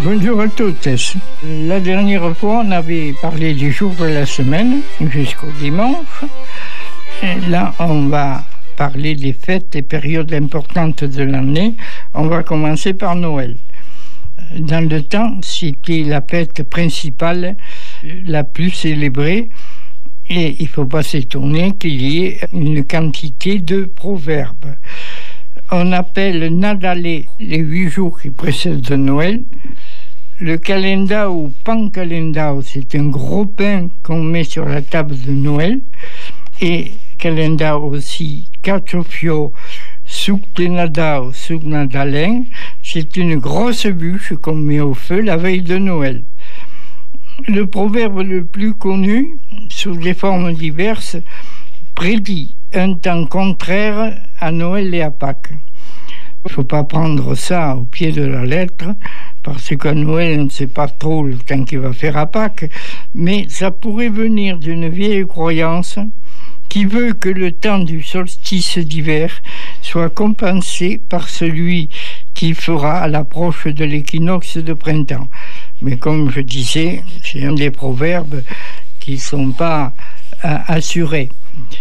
Bonjour à toutes. La dernière fois, on avait parlé du jour de la semaine jusqu'au dimanche. Et là, on va parler des fêtes et périodes importantes de l'année. On va commencer par Noël. Dans le temps, c'était la fête principale, la plus célébrée. Et il ne faut pas s'étonner qu'il y ait une quantité de proverbes. On appelle Nadalé les 8 jours qui précèdent Noël. Le calendar ou pan-calendar, c'est un gros pain qu'on met sur la table de Noël. Et calendar aussi, cacciofio, souk de Nadal, souk nadalin, c'est une grosse bûche qu'on met au feu la veille de Noël. Le proverbe le plus connu, sous des formes diverses, prédit un temps contraire à Noël et à Pâques. Il ne faut pas prendre ça au pied de la lettre, parce qu'à Noël, on ne sait pas trop le temps qu'il va faire à Pâques, mais ça pourrait venir d'une vieille croyance qui veut que le temps du solstice d'hiver soit compensé par celui qui fera à l'approche de l'équinoxe de printemps. Mais comme je disais, c'est un des proverbes qui ne sont pas assurés.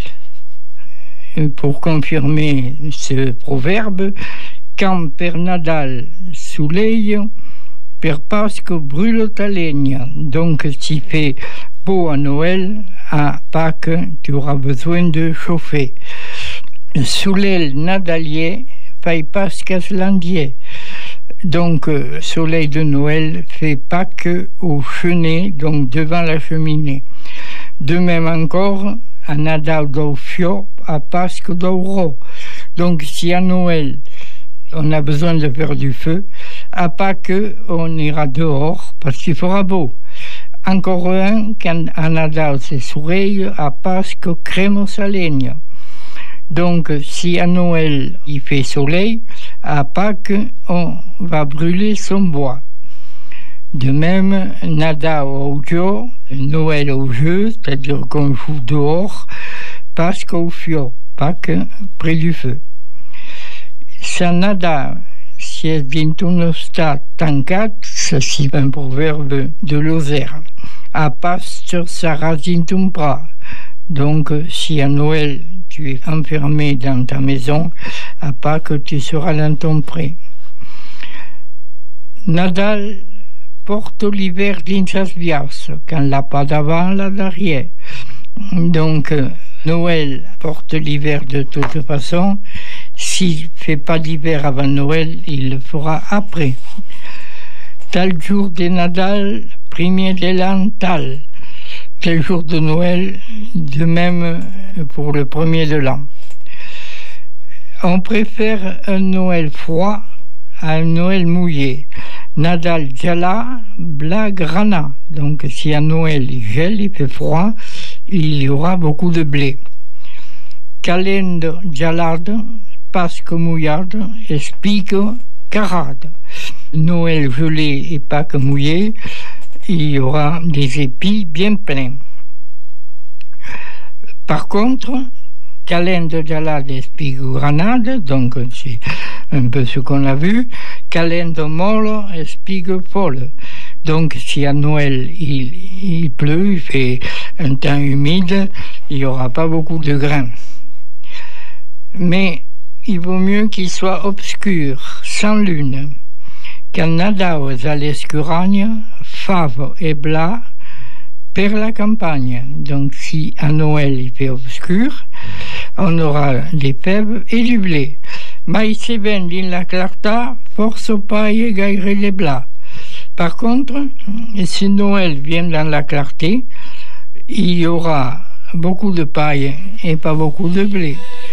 Pour confirmer ce proverbe, quand per Nadal soleil, per Pasqua brûle ta legna. Donc, s'il fait beau à Noël, à Pâques, tu auras besoin de chauffer. Soleil nadalier, fai Pascas landier. Donc, soleil de Noël fait Pâques au chenet, donc devant la cheminée. De même encore, à Nadal do fio, à Pâques d'Auro. Donc, si à Noël, on a besoin de faire du feu, à Pâques, on ira dehors parce qu'il fera beau. Encore un, quand à Nadal c'est soleil, à Pâques, cremos a legna. Donc, si à Noël, il fait soleil, à Pâques, on va brûler son bois. De même, Nadal au jeu, Noël au jeu, c'est-à-dire qu'on joue dehors, Pâques au fio, Pâques près du feu. Sa Nadal, si è d'intorno sta tancat, ça c'est un proverbe de Lozère. À Pâques, ça rasine ton bras. Donc, si à Noël, tu es enfermé dans ta maison, à Pâques, tu seras dans ton pré. Nadal porte l'hiver dins as vias, quand l'a pas d'avant, l'a d'arrière. Donc, Noël porte l'hiver de toute façon. S'il ne fait pas d'hiver avant Noël, il le fera après. Tal jour de Nadal, premier de l'an, tal. Tel jour de Noël, de même pour le premier de l'an. On préfère un Noël froid à un Noël mouillé. Nadal jala, bla grana. Donc si à Noël il gèle, il fait froid, il y aura beaucoup de blé. Calendo jalade, Pasque mouillade, espigue carade. Noël gelé et Pâques mouillé, il y aura des épis bien pleins. Par contre, calendo jalade, espigue granade, donc c'est un peu ce qu'on a vu, calendo molo, espigue folle. Donc si à Noël il pleut, il fait un temps humide, il n'y aura pas beaucoup de grains. Mais il vaut mieux qu'il soit obscur, sans lune. Quand Nadal all'escuragne, fave et blas, per la campagne. Donc si à Noël il fait obscur, on aura des fèves et du blé. Mais si ben in la clartà, force paille gaire les blas. Par contre, si Noël vient dans la clarté, il y aura beaucoup de paille et pas beaucoup de blé.